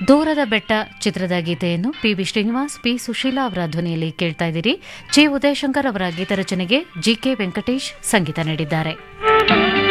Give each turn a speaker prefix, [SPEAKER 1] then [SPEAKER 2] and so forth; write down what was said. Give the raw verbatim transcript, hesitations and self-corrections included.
[SPEAKER 1] ದೂರದ ಬೆಟ್ಟ ಚಿತ್ರದ ಗೀತೆಯನ್ನು P V Srinivas P Sushila ಅವರ ಧ್ವನಿಯಲ್ಲಿ ಕೇಳ್ತಾ ಇದ್ದೀರಿ. ಜಿ ಉದಯಶಂಕರ್ ಅವರ ಗೀತರಚನೆಗೆ ಜಿ ಕೆ ವೆಂಕಟೇಶ್ ಸಂಗೀತ ನೀಡಿದ್ದಾರೆ.